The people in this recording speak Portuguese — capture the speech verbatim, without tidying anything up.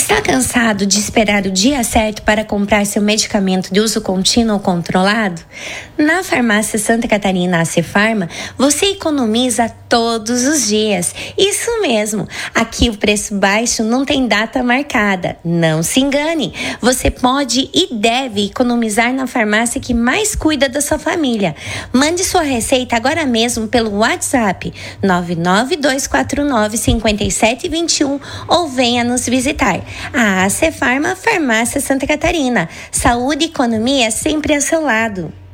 Está cansado de esperar o dia certo para comprar seu medicamento de uso contínuo ou controlado? Na Farmácia Santa Catarina A C Farma, você economiza todos os dias. Isso mesmo, aqui o preço baixo não tem data marcada. Não se engane, você pode e deve economizar na farmácia que mais cuida da sua família. Mande sua receita agora mesmo pelo WhatsApp nove nove dois quatro nove cinco sete dois um ou venha nos visitar. A A C Farma, Farmácia Santa Catarina. Saúde e economia sempre ao seu lado.